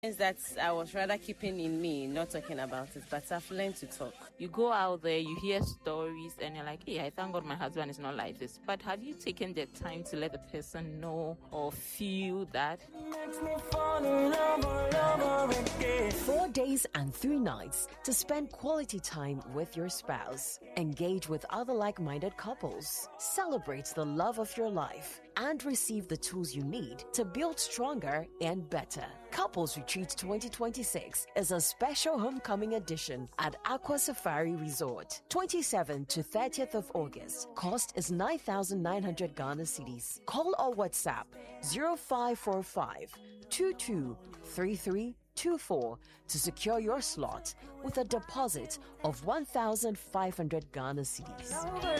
That I was rather keeping in me, not talking about it, but I've learned to talk. You go out there, you hear stories, and you're like, hey, I thank God my husband is not like this. But have you taken the time to let the person know or feel that? 4 days and 3 nights to spend quality time with your spouse. Engage with other like-minded couples. Celebrate the love of your life and receive the tools you need to build stronger and better. Couples Retreat 2026 is a special homecoming edition at Aqua Safari Resort, 27th to 30th of August. Cost is 9,900 Ghana cedis. Call or WhatsApp 0545 223324 to secure your slot with a deposit of 1,500 Ghana cedis.